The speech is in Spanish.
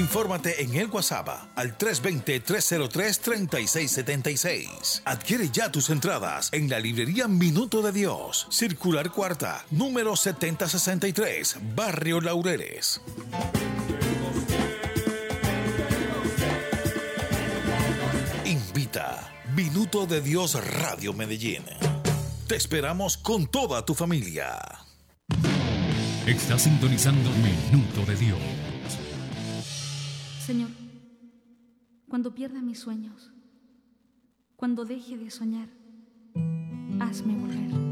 Infórmate en el WhatsApp al 320-303-3676. Adquiere ya tus entradas en la librería Minuto de Dios, Circular Cuarta, número 7063, Barrio Laureles. Invita Minuto de Dios Radio Medellín. Te esperamos con toda tu familia. Está sintonizando Minuto de Dios. Señor, cuando pierda mis sueños, cuando deje de soñar, hazme volver.